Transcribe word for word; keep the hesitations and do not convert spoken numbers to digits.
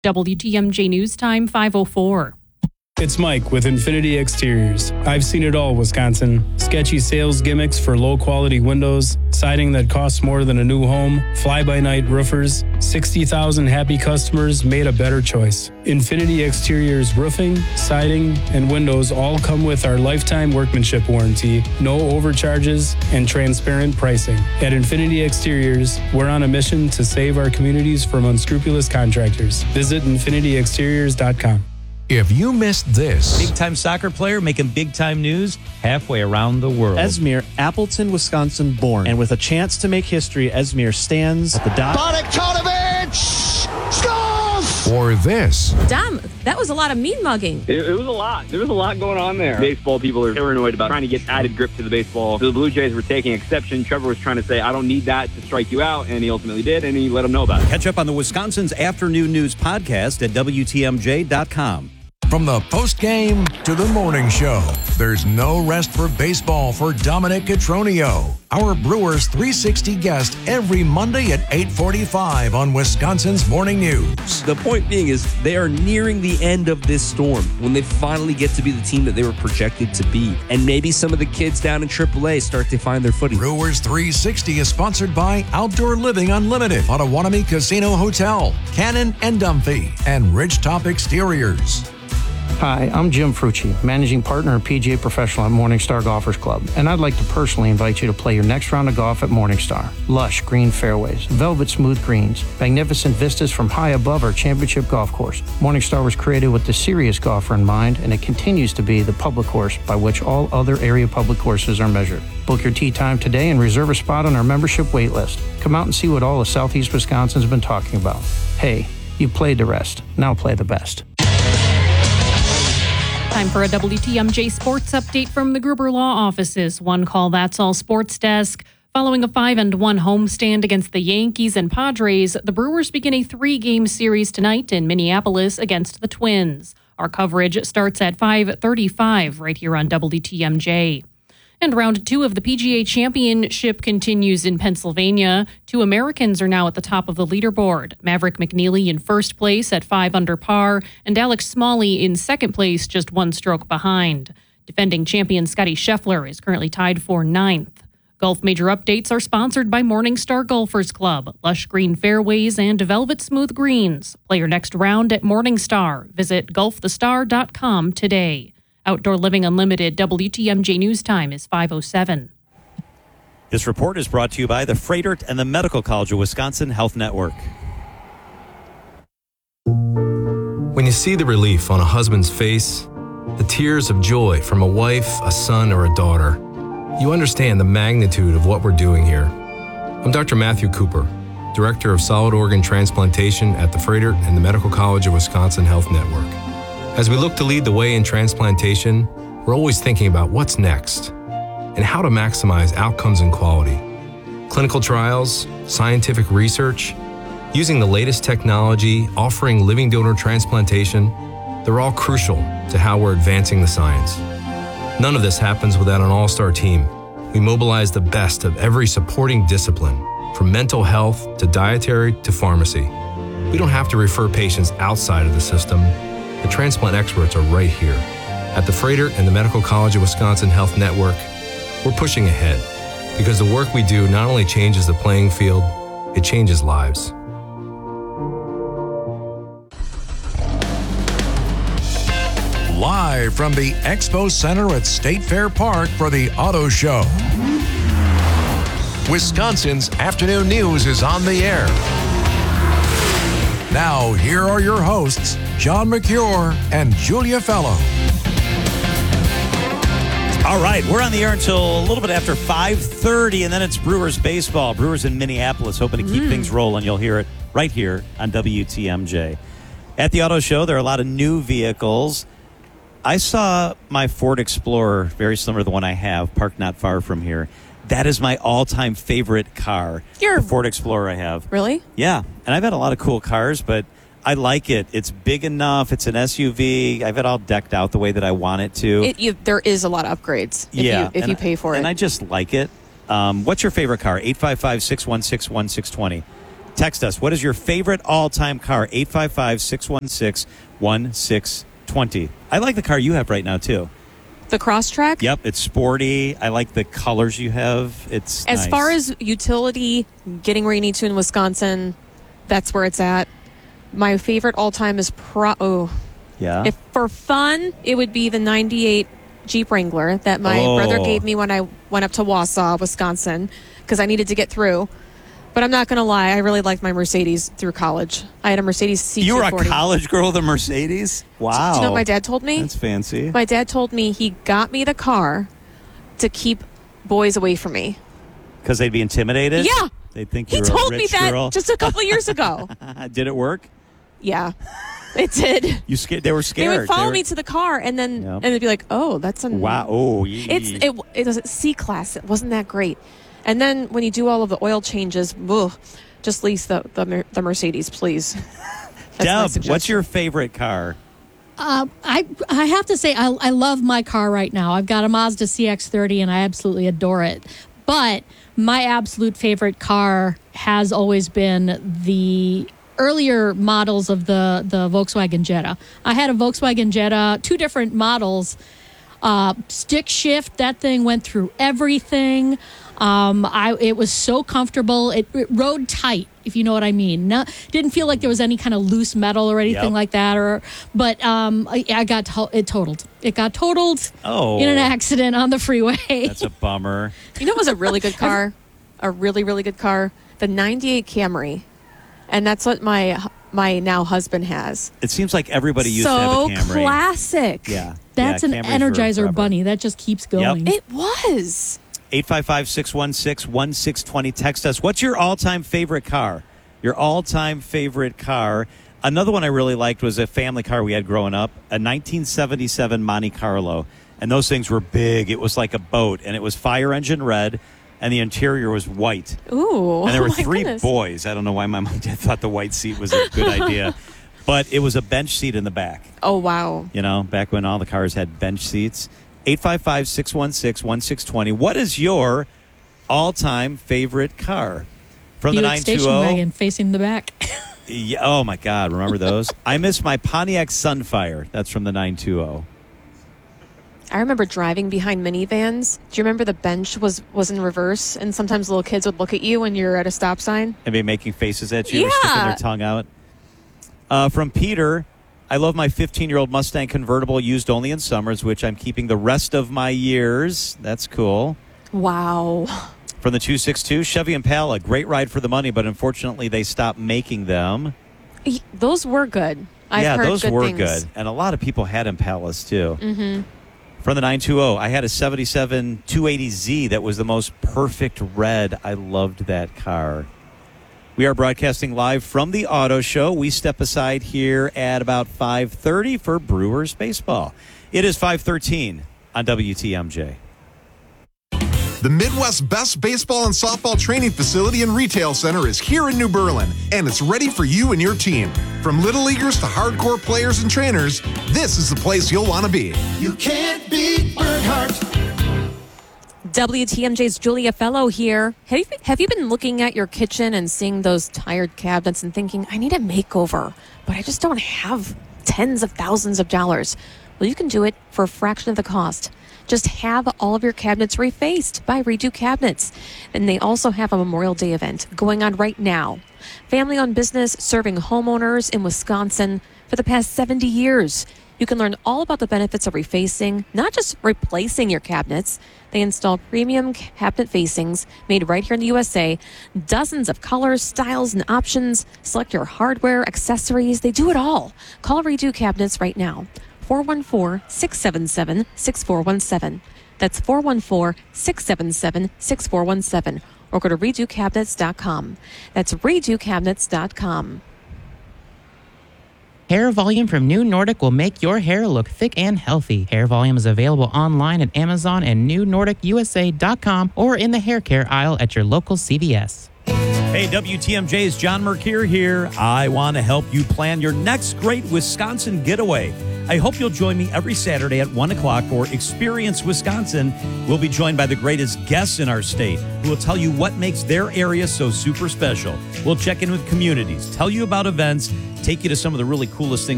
W T M J News Time five oh four. It's Mike with Infinity Exteriors. I've seen it all, Wisconsin. Sketchy sales gimmicks for low-quality windows, siding that costs more than a new home, fly-by-night roofers. sixty thousand happy customers made a better choice. Infinity Exteriors roofing, siding, and windows all come with our lifetime workmanship warranty, no overcharges, and transparent pricing. At Infinity Exteriors, we're on a mission to save our communities from unscrupulous contractors. Visit infinity exteriors dot com. If you missed this, big-time soccer player making big-time news halfway around the world. Esmir, Appleton, Wisconsin born. And with a chance to make history, Esmir stands at the dot. Bogdanovic scores! Or this. Damn, that was a lot of mean mugging. It, it was a lot. There was a lot going on there. Baseball people are paranoid about trying to get added grip to the baseball. So the Blue Jays were taking exception. Trevor was trying to say, I don't need that to strike you out, and he ultimately did, and he let them know about it. Catch up on the Wisconsin's Afternoon News podcast at W T M J dot com. From the post-game to the morning show, there's no rest for baseball for Dominic Cotroneo, our Brewers three sixty guest every Monday at eight forty-five on Wisconsin's Morning News. The point being is they are nearing the end of this storm when they finally get to be the team that they were projected to be. And maybe some of the kids down in triple A start to find their footing. Brewers three sixty is sponsored by Outdoor Living Unlimited, Potawatomi Casino Hotel, Cannon and Dumphy, and Ridgetop Exteriors. Hi, I'm Jim Frucci, Managing Partner and P G A Professional at Morningstar Golfers Club, and I'd like to personally invite you to play your next round of golf at Morningstar. Lush green fairways, velvet smooth greens, magnificent vistas from high above our championship golf course. Morningstar was created with the serious golfer in mind, and it continues to be the public course by which all other area public courses are measured. Book your tee time today and reserve a spot on our membership wait list. Come out and see what all of Southeast Wisconsin's been talking about. Hey, you played the rest. Now play the best. Time for a W T M J sports update from the Gruber Law Offices. One call, that's all sports desk. Following a five and one homestand against the Yankees and Padres, the Brewers begin a three-game series tonight in Minneapolis against the Twins. Our coverage starts at five thirty-five right here on W T M J. And round two of the P G A Championship continues in Pennsylvania. Two Americans are now at the top of the leaderboard. Maverick McNeely in first place at five under par, and Alex Smalley in second place, just one stroke behind. Defending champion Scotty Scheffler is currently tied for ninth. Golf Major Updates are sponsored by Morningstar Golfers Club, lush green fairways and velvet smooth greens. Play your next round at Morningstar. Visit golf the star dot com today. Outdoor Living Unlimited W T M J News Time is five oh seven. This report is brought to you by the Freighter and the Medical College of Wisconsin Health Network. When you see the relief on a husband's face, the tears of joy from a wife, a son, or a daughter, you understand the magnitude of what we're doing here. I'm Doctor Matthew Cooper, Director of Solid Organ Transplantation at the Freighter and the Medical College of Wisconsin Health Network. As we look to lead the way in transplantation, we're always thinking about what's next and how to maximize outcomes and quality. Clinical trials, scientific research, using the latest technology, offering living donor transplantation, they're all crucial to how we're advancing the science. None of this happens without an all-star team. We mobilize the best of every supporting discipline, from mental health to dietary to pharmacy. We don't have to refer patients outside of the system. The transplant experts are right here. At the Freighter and the Medical College of Wisconsin Health Network, we're pushing ahead because the work we do not only changes the playing field, it changes lives. Live from the Expo Center at State Fair Park for the Auto Show. Wisconsin's Afternoon News is on the air. Now, here are your hosts, John McCure and Julia Fellow. All right, we're on the air until a little bit after five thirty, and then it's Brewers baseball. Brewers in Minneapolis, hoping to keep mm. things rolling. You'll hear it right here on W T M J. At the Auto Show, there are a lot of new vehicles. I saw my Ford Explorer, very similar to the one I have, parked not far from here. That is my all-time favorite car, Your the Ford Explorer I have. Really? Yeah, and I've had a lot of cool cars, but I like it. It's big enough. It's an S U V. I've it all decked out the way that I want it to. It, you, there is a lot of upgrades if yeah, you, if you pay for I, it. And I just like it. Um, what's your favorite car? eight five five, six one six, one six two zero. Text us. What is your favorite all-time car? eight five five, six one six, one six two zero. I like the car you have right now, too. The Crosstrek? Yep, it's sporty. I like the colors you have. It's As nice. far as utility, getting where you need to in Wisconsin, that's where it's at. My favorite all-time is pro... Oh. Yeah? If for fun, it would be the ninety-eight Jeep Wrangler that my Oh. brother gave me when I went up to Wausau, Wisconsin, because I needed to get through. But I'm not going to lie, I really liked my Mercedes through college. I had a Mercedes C two forty. You were a college girl with a Mercedes? Wow. Do you know what my dad told me? That's fancy. My dad told me he got me the car to keep boys away from me. Because they'd be intimidated? Yeah. They'd think He you're told a me rich that girl. just a couple of years ago. Did it work? Yeah, it did. You scared? They were scared. They would follow They were- me to the car, and then Yep. and they'd be like, "Oh, that's a Wow. Oh, yee. It's it, it was a C class. It wasn't that great. And then when you do all of the oil changes, ugh, just lease the the, Mer- the Mercedes, please. That's my Deb, suggestion. what's your favorite car? Uh, I I have to say I, I love my car right now. I've got a Mazda C X thirty and I absolutely adore it. But my absolute favorite car has always been the earlier models of the, the Volkswagen Jetta. I had a Volkswagen Jetta, two different models. Uh, stick shift, that thing went through everything. Um, I it was so comfortable. It, it rode tight, if you know what I mean. No, didn't feel like there was any kind of loose metal or anything Yep. like that. Or, but um, I, I got to, it totaled. It got totaled Oh. in an accident on the freeway. That's a bummer. You know, it was a really good car, a really really good car, the ninety-eight Camry, and that's what my my now husband has. It seems like everybody used so to have a Camry. classic. Yeah. That's yeah, an Camrys were Energizer forever. bunny that just keeps going. It was. eight five five, six one six, one six two zero. Text us. What's your all-time favorite car? Your all-time favorite car. Another one I really liked was a family car we had growing up, a nineteen seventy-seven Monte Carlo. And those things were big. It was like a boat, and it was fire engine red, and the interior was white. Ooh. And there were oh my three goodness. boys. I don't know why my mom and dad thought the white seat was a good idea. But it was a bench seat in the back. Oh, wow. You know, back when all the cars had bench seats. eight five five, six one six, one six two zero. What is your all-time favorite car? From the Buick nine two station zero. wagon facing the back. Yeah, oh, my God. Remember those? I miss my Pontiac Sunfire. That's from the nine two zero. I remember driving behind minivans. Do you remember the bench was, was in reverse, and sometimes little kids would look at you when you're at a stop sign? And be making faces at you or sticking Yeah. their tongue out. Uh, from Peter, I love my fifteen-year-old Mustang convertible used only in summers, which I'm keeping the rest of my years. That's cool. Wow. From the two six two, Chevy Impala, great ride for the money, but unfortunately they stopped making them. Y- Those were good. I've yeah, heard those good were things. good. And a lot of people had Impalas, too. Mm-hmm. From the nine two zero, I had a seventy-seven two eighty Z that was the most perfect red. I loved that car. We are broadcasting live from the Auto Show. We step aside here at about five thirty for Brewers baseball. It is five thirteen on W T M J. The Midwest's best baseball and softball training facility and retail center is here in New Berlin, and it's ready for you and your team. From little leaguers to hardcore players and trainers, this is the place you'll want to be. You can't beat Bernhardt. W T M J's Julia Fellow here. Have you, have you been looking at your kitchen and seeing those tired cabinets and thinking, I need a makeover, but I just don't have tens of thousands of dollars? Well, you can do it for a fraction of the cost. Just have all of your cabinets refaced by Redo Cabinets. And they also have a Memorial Day event going on right now. Family-owned business serving homeowners in Wisconsin for the past seventy years. You can learn all about the benefits of refacing, not just replacing your cabinets. They install premium cabinet facings made right here in the U S A. Dozens of colors, styles, and options. Select your hardware, accessories. They do it all. Call Redo Cabinets right now. four one four, six seven seven, six four one seven. That's four one four, six seven seven, six four one seven. Or go to redo cabinets dot com. That's redo cabinets dot com. Hair Volume from New Nordic will make your hair look thick and healthy. Hair Volume is available online at Amazon and new nordic u s a dot com or in the hair care aisle at your local C V S. Hey, W T M J's John Mercure here. I want to help you plan your next great Wisconsin getaway. I hope you'll join me every Saturday at one o'clock for Experience Wisconsin. We'll be joined by the greatest guests in our state who will tell you what makes their area so super special. We'll check in with communities, tell you about events, take you to some of the really coolest things